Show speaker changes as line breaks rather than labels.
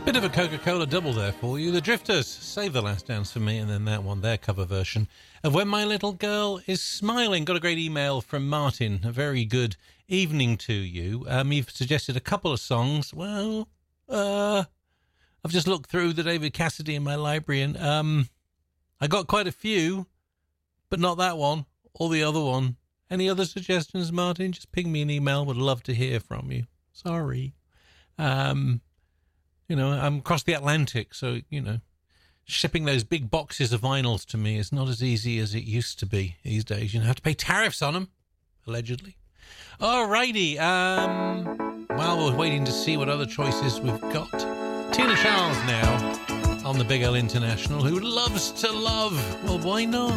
Bit of a Coca-Cola double there for you. The Drifters, Save the Last Dance for Me, and then that one, their cover version of When My Little Girl Is Smiling. Got a great email from Martin. A very good evening to you. You've suggested a couple of songs. Well, I've just looked through the David Cassidy in my library, and I got quite a few, but not that one or the other one. Any other suggestions, Martin? Just ping me an email. Would love to hear from you. Sorry. You know, I'm across the Atlantic, so, you know, shipping those big boxes of vinyls to me is not as easy as it used to be these days. You know, have to pay tariffs on them, allegedly. All righty. While we're waiting to see what other choices we've got, Tina Charles now on the Big L International, who loves to love. Well, why not?